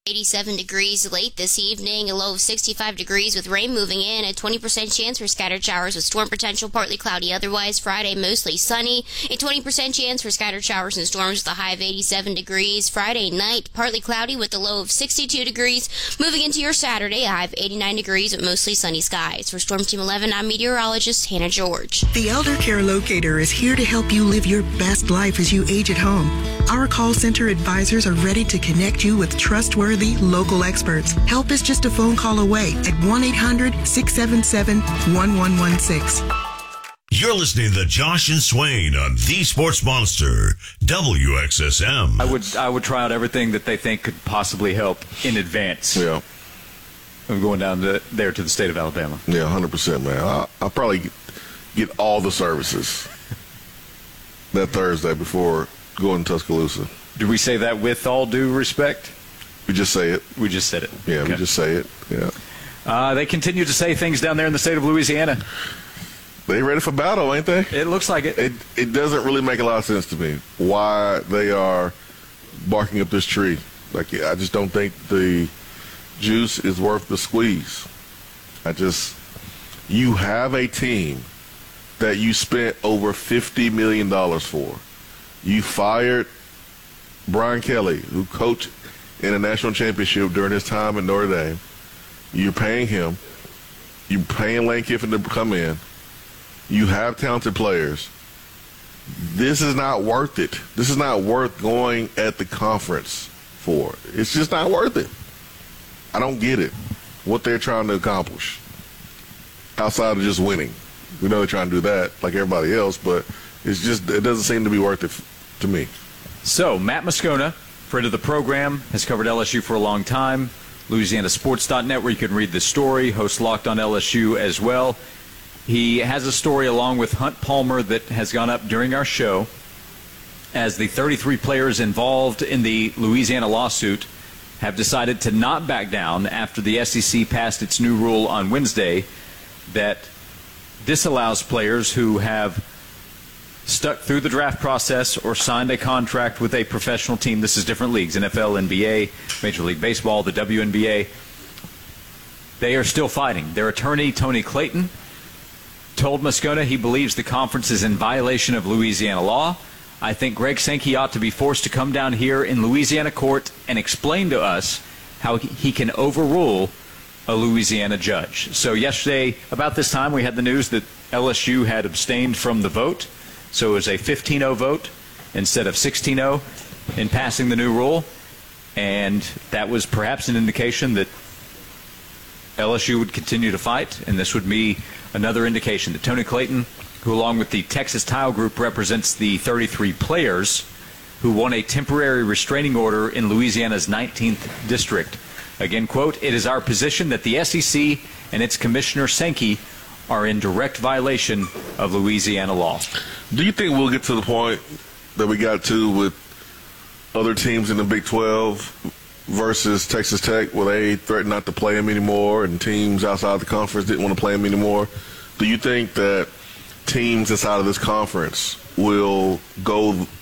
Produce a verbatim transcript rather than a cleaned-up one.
eighty-seven degrees late this evening, a low of sixty-five degrees with rain moving in, a twenty percent chance for scattered showers with storm potential, partly cloudy otherwise. Friday, mostly sunny, a twenty percent chance for scattered showers and storms with a high of eighty-seven degrees. Friday night, partly cloudy with a low of sixty-two degrees. Moving into your Saturday, a high of eighty-nine degrees with mostly sunny skies. For Storm Team eleven, I'm meteorologist Hannah George. The Elder Care Locator is here to help you live your best life as you age at home. Our call center advisors are ready to connect you with trustworthy local experts. Help is just a phone call away at one eight hundred, six seven seven, one one one six. You're listening to Josh and Swain on The Sports Monster, W X S M. I would I would try out everything that they think could possibly help in advance. Yeah. I'm going down to, there to the state of Alabama. Yeah, one hundred percent, man. I'll, I'll probably get all the services that Thursday before going to Tuscaloosa. Do we say that with all due respect? We just say it. We just said it. Yeah, okay. we just say it. Yeah. Uh, they continue to say things down there in the state of Louisiana. They ready for battle, ain't they? It looks like it. It it doesn't really make a lot of sense to me why they are barking up this tree. Like, I just don't think the juice is worth the squeeze. I just, you have a team that you spent over fifty million dollars for. You fired Brian Kelly, who coached in a national championship during his time at Notre Dame. You're paying him. You're paying Lane Kiffin to come in. You have talented players. This is not worth it. This is not worth going at the conference for. It's just not worth it. I don't get it, what they're trying to accomplish outside of just winning. We know they're trying to do that like everybody else, but it's just, it doesn't seem to be worth it to me. So, Matt Moscona, friend of the program, has covered L S U for a long time. Louisiana Sports dot net, where you can read the story, hosts Locked on L S U as well. He has a story along with Hunt Palmer that has gone up during our show as the thirty-three players involved in the Louisiana lawsuit have decided to not back down after the S E C passed its new rule on Wednesday that disallows players who have stuck through the draft process or signed a contract with a professional team. This is different leagues, N F L, N B A, Major League Baseball, the W N B A. They are still fighting. Their attorney, Tony Clayton, told Moscona he believes the conference is in violation of Louisiana law. I think Greg Sankey ought to be forced to come down here in Louisiana court and explain to us how he can overrule a Louisiana judge. So yesterday, about this time, we had the news that L S U had abstained from the vote. So it was a fifteen oh vote instead of sixteen oh in passing the new rule. And that was perhaps an indication that L S U would continue to fight, and this would be another indication that Tony Clayton, who along with the Texas Tile Group represents the thirty-three players who won a temporary restraining order in Louisiana's nineteenth district. Again, quote, "It is our position that the S E C and its Commissioner Sankey are in direct violation of Louisiana law." Do you think we'll get to the point that we got to with other teams in the Big twelve versus Texas Tech, where they threatened not to play him anymore and teams outside the conference didn't want to play him anymore? Do you think that teams inside of this conference will go